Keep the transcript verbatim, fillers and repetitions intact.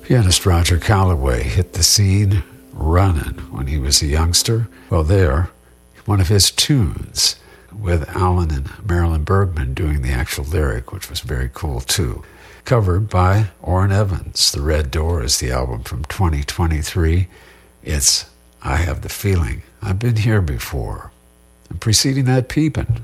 Pianist Roger Calloway hit the scene running when he was a youngster. Well, there, one of his tunes with Alan and Marilyn Bergman doing the actual lyric, which was very cool too. Covered by Orrin Evans. The Red Door is the album from twenty twenty-three. It's I Have the Feeling I've Been Here Before. And preceding that, Peepin',